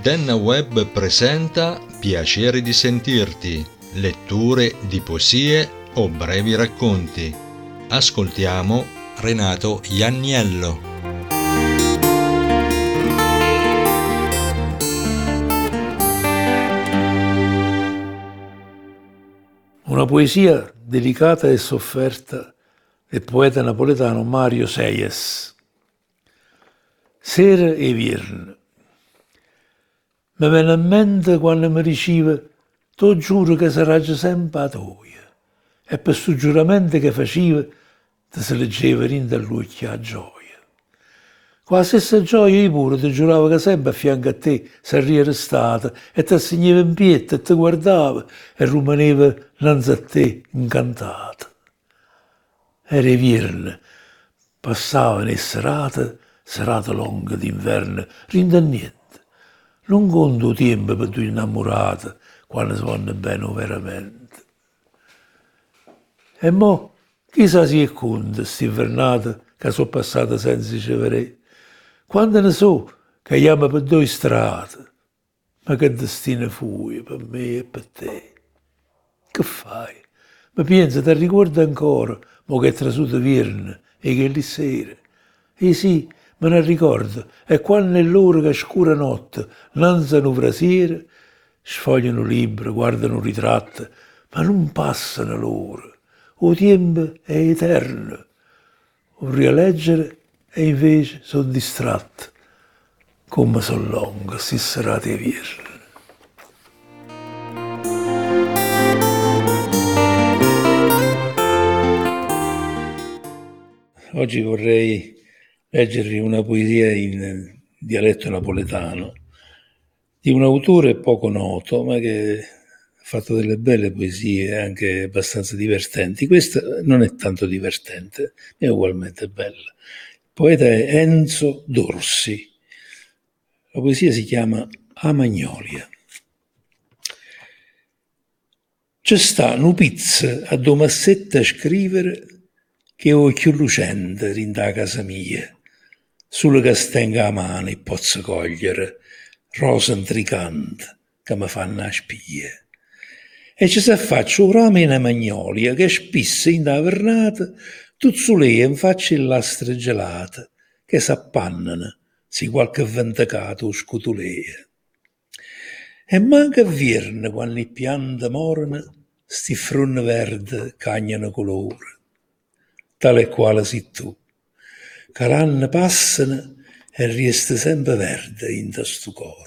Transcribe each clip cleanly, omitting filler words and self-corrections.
Antenna Web presenta Piacere di sentirti, letture di poesie o brevi racconti. Ascoltiamo Renato Ianniello. Una poesia delicata e sofferta del poeta napoletano Mario Sejes. Sera e Vierne. Mi viene in mente quando mi riceve, tu giuro che sarà sempre a toia. E per sto giuramento che faceva, ti si leggeva in dall'occhio a gioia. Con la stessa gioia io pure ti giuravo che sempre a fianco a te sarei restata e ti assegnava in pietà e ti guardava e rimaneva innanzi a te incantata. Era Vierne, passava in serate lunghe d'inverno, rinda niente. Non conto tempo per due innamorate quando si vanno bene veramente. E mo, chissà se è conto st'invernata che sono passate senza ricevere. Quando ne so che chiama per due strade, ma che destino fu per me e per te. Che fai? Ma pensa, ti ricordo ancora, mo che è trasuto Vierne e che lì sera. E sì, me ne ricordo, e quando è l'ora che scura notte, nanzano brasiere, sfogliano libri, guardano ritratti, ma non passano l'ora. O tempo è eterno. O rileggere e invece sono distratto. Come sono lunghe queste serate Vierne. Oggi vorrei leggervi una poesia in dialetto napoletano di un autore poco noto, ma che ha fatto delle belle poesie, anche abbastanza divertenti. Questa non è tanto divertente, è ugualmente bella. Il poeta è Enzo Dorsi. La poesia si chiama A Magnolia. C'è sta un pizza a Domassetta a scrivere che ho più lucente rinda casa mia, sulle che stenga a mano e posso cogliere rosa intricante che mi fanno a spia. E ci si faccia un rame in magnolia che spisse in tavernata tut su lei in faccia il lastre gelate che s'appannano si qualche ventecato scutulea. E manca Vierne quando i piante morno sti frunne verde cagnano colore, tale e quale sei tu, che l'anno passano e resta sempre verde in sto cuore.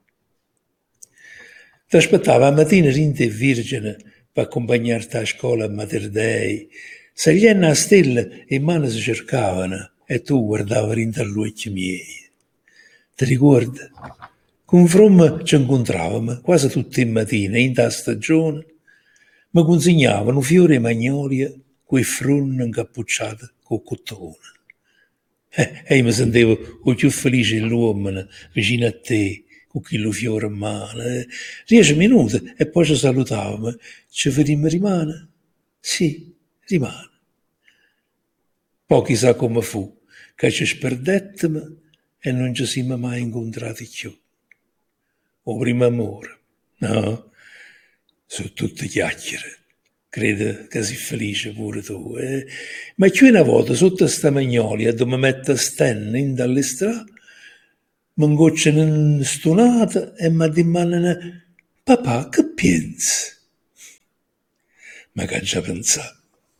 Ti aspettava a mattina rinte virgine per accompagnarti a scuola a Mater Dei, se gli a stelle in mano si cercavano e tu guardavi rinte agli occhi miei. Ti ricordi? Con Fromm ci incontravamo quasi tutte le mattine in ta stagione, mi consegnavano fiori e magnolia coi frunne incappucciati col cottone. E io mi sentivo il più felice dell'uomo vicino a te, con quello fiore in mano. 10 minuti e poi ci salutavamo. Ci vedremo rimane? Sì, rimane. Poi chissà come fu, che ci sperdettem e non ci siamo mai incontrati più. O primo amore, no? Sono tutte chiacchiere. Credo che sei felice pure tu. Ma più una volta sotto sta magnolia dove mi metto stenne in dalle strade, mi ingocciano in stonata e mi dimandano papà che pensi? Ma che già pensare.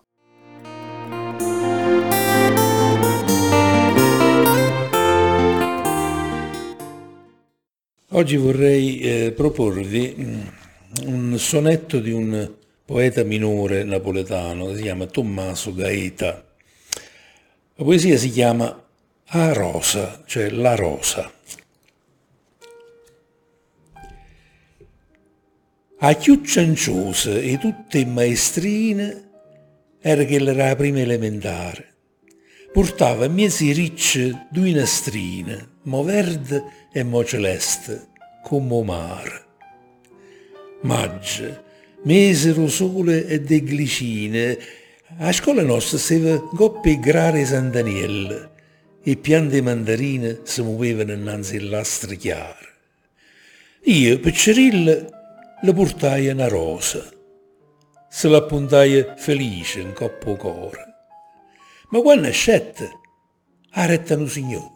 Oggi vorrei proporvi un sonetto di un poeta minore napoletano che si chiama Tommaso Gaeta. La poesia si chiama A Rosa, cioè La Rosa. A più cianciose e tutte maestrine era che era la prima elementare. Portava in mesi ricce due nastrine, mo verde e mo celeste, come o mare. Maggio, mesero sole e de glicine, a scuola nostra stava goppe grare San Daniele e piante mandarine si muovevano innanzi alle lastre chiare. Io, Picceril, le portai una rosa, se la puntai felice in coppo cuore. Ma quando scette, arrettano signore.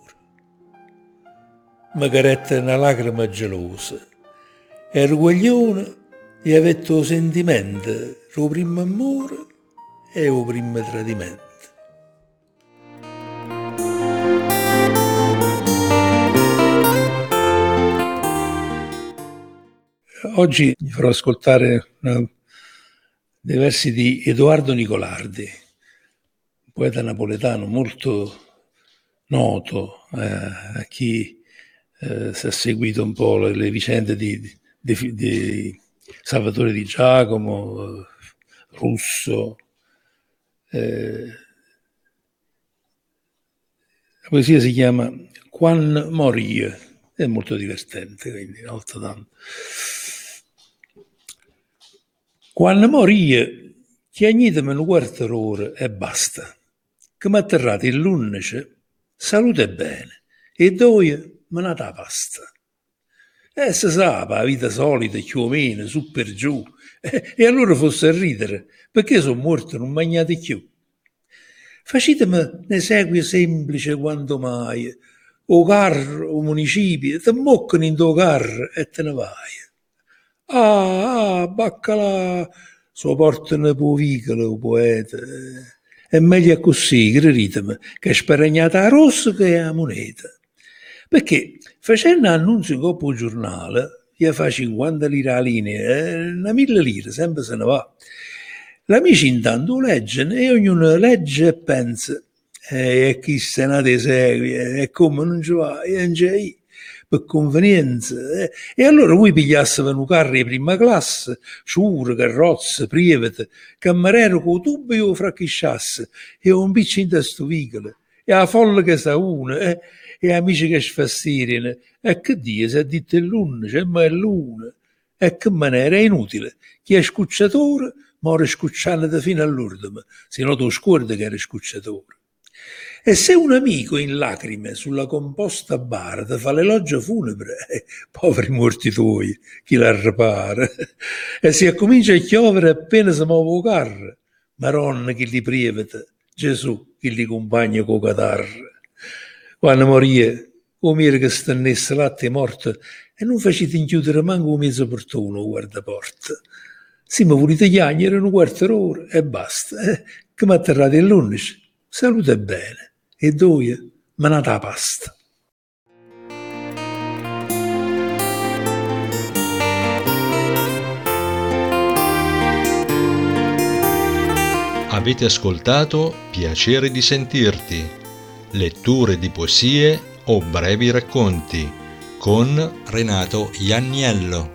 Mi caretta una lacrima gelosa. E il guaglione gli aveva sentimento, il primo amore e il primo tradimento. Oggi vi farò ascoltare dei versi di Edoardo Nicolardi, un poeta napoletano molto noto a chi si è seguito un po' le vicende di Salvatore Di Giacomo, Russo. La poesia si chiama Quan morie, è molto divertente, quindi molto tanto. Quando morie, chiagnitemi un quarto d'ora e basta, che mi atterrate il lunnece, salute bene, e due me ne da pasta. E si sa, la vita solita, più o meno, su per giù, e allora fosse a ridere, perché sono morto, non mangiate più. Facetemi ne segue semplice quanto mai, o carro, o municipio, te moccano in tuo carro e te ne vai. Baccalà, so portano povicolo, o poeta. È meglio così, credetemi, che sparagnata a rosso che a moneta. Perché facendo annunzio coppo giornale, io fa 50 lire a linea, una 1000 lire, sempre se ne va. L'amici intanto leggono e ognuno legge e pensa, e chi se ne segue, e come non ci va, e non c'è per convenienza. E allora voi pigliassero un carro di prima classe, sciure, carrozze, private, cameriere con tubo e lo fracchisciasse, e un piccio in testo vicolo, e la folla che sa una, e amici che sfastidiano, e che Dio si è detto l'una, c'è ma è l'una, e che maniera è inutile, chi è scucciatore muore scucciando fino all'ultimo, se no tu scordi che era scucciatore. E se un amico in lacrime sulla composta bara ti fa l'elogio funebre, poveri morti tuoi, chi la ripara? E si comincia a chiovere appena si muove il carro, Maronna chi li prievita, Gesù chi li compagna con catarra. Quando morì, o mire che stannesse latte morto, e non facete inchiudere manco un mezzo portone, guardaporta. Sì, ma volete chiagliere un quarto d'ora e basta. Che mi atterrate l'11, salute bene. E due, me ne da pasta. Avete ascoltato Piacere di sentirti, letture di poesie o brevi racconti con Renato Ianniello.